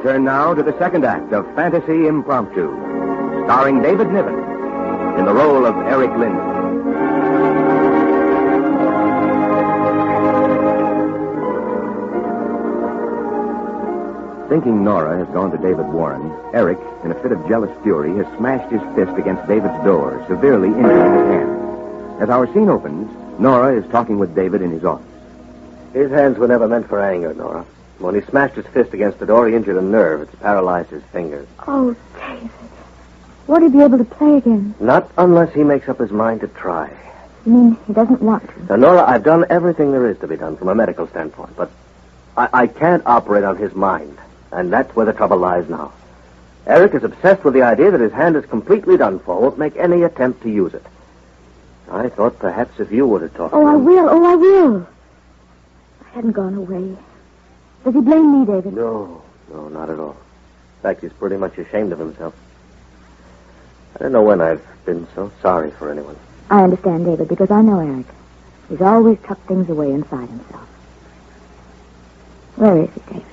turn now to the second act of Fantasy Impromptu, starring David Niven in the role of Eric Linden. Thinking Nora has gone to David Warren, Eric, in a fit of jealous fury, has smashed his fist against David's door, severely injuring his hand. As our scene opens, Nora is talking with David in his office. His hands were never meant for anger, Nora. When he smashed his fist against the door, he injured a nerve. It's paralyzed his fingers. Oh, David. Won't he be able to play again? Not unless he makes up his mind to try. You mean he doesn't want to? Now, Nora, I've done everything there is to be done from a medical standpoint, but I can't operate on his mind. And that's where the trouble lies now. Eric is obsessed with the idea that his hand is completely done for, won't make any attempt to use it. I thought perhaps if you would have talked to him. I will. I hadn't gone away. Does he blame me, David? No, not at all. In fact, he's pretty much ashamed of himself. I don't know when I've been so sorry for anyone. I understand, David, because I know Eric. He's always tucked things away inside himself. Where is he, David?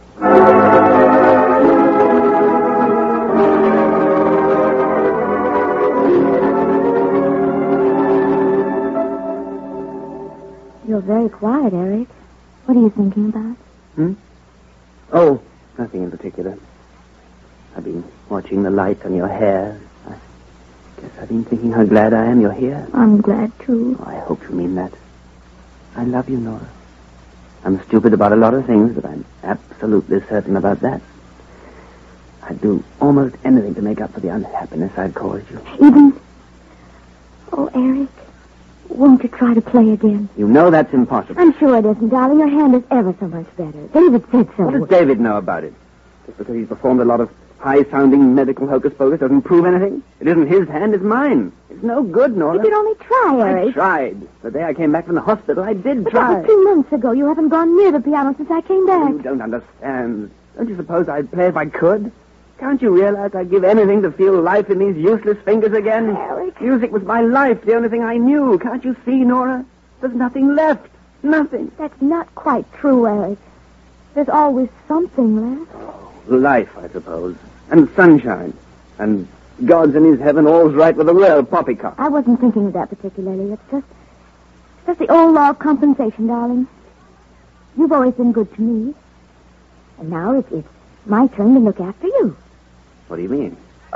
You're very quiet, Eric. What are you thinking about? Oh, nothing in particular. I've been watching the light on your hair. I guess I've been thinking how glad I am you're here. I'm glad, too. Oh, I hope you mean that. I love you, Nora. I'm stupid about a lot of things, but I'm absolutely certain about that. I'd do almost anything to make up for the unhappiness I'd caused you. Even... Oh, Eric, won't you try to play again? You know that's impossible. I'm sure it isn't, darling. Your hand is ever so much better. David said so. What does David know about it? Just because he's performed a lot of high-sounding medical hocus-pocus doesn't prove anything? It isn't his hand, it's mine. It's no good, Nora. You could only try, Eric. I tried. The day I came back from the hospital, I did but try. That was 2 months ago. You haven't gone near the piano since I came back. You don't understand. Don't you suppose I'd play if I could? Can't you realize I'd give anything to feel life in these useless fingers again? Eric. Music was my life, the only thing I knew. Can't you see, Nora? There's nothing left. Nothing. That's not quite true, Eric. There's always something left. Life, I suppose. And sunshine. And God's in his heaven, all's right with the world, poppycock. I wasn't thinking of that particularly. It's just the old law of compensation, darling. You've always been good to me. And now it's my turn to look after you. What do you mean?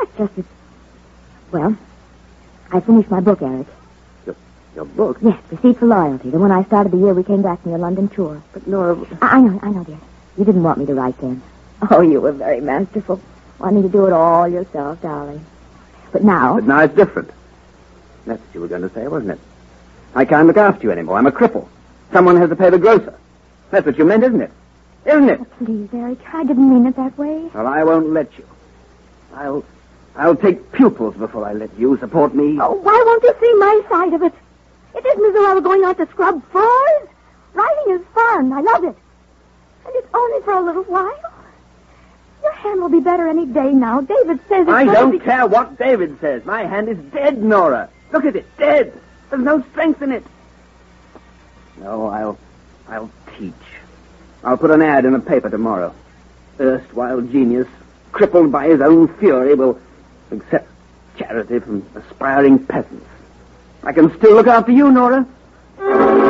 Well, I finished my book, Eric. Your book? Yes, Receipt for Loyalty, the one I started the year we came back from your London tour. But Nora... I know, dear. You didn't want me to write then. Oh, you were very masterful. Wanting to do it all yourself, darling. But now it's different. That's what you were going to say, wasn't it? I can't look after you anymore. I'm a cripple. Someone has to pay the grocer. That's what you meant, isn't it? Isn't it? Oh, please, Eric, I didn't mean it that way. Well, I won't let you. I'll take pupils before I let you support me. Oh, why won't you see my side of it? It isn't as though I were going out to scrub floors. Writing is fun. I love it. And it's only for a little while. Your hand will be better any day now. David says it's I don't care what David says. My hand is dead, Nora. Look at it, dead. There's no strength in it. No, I'll teach. I'll put an ad in the paper tomorrow. Erstwhile genius, crippled by his own fury, will accept charity from aspiring peasants. I can still look after you, Nora.